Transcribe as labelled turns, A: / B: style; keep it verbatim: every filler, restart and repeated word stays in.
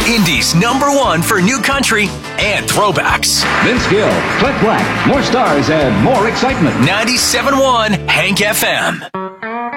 A: Indy's number one for new country and throwbacks.
B: Vince Gill, Clint Black, more stars and more excitement.
A: ninety-seven point one Hank F M.